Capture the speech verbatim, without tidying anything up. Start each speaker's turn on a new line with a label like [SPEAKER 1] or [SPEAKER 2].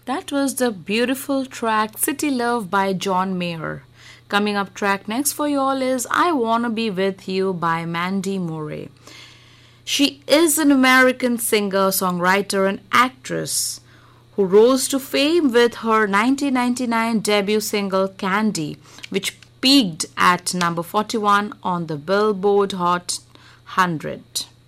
[SPEAKER 1] That was the beautiful track City Love by John Mayer. Coming up track next for you all is I Wanna Be With You by Mandy Moore. She is an American singer, songwriter and actress who rose to fame with her nineteen ninety-nine debut single Candy, which peaked at number forty-one on the Billboard Hot one hundred.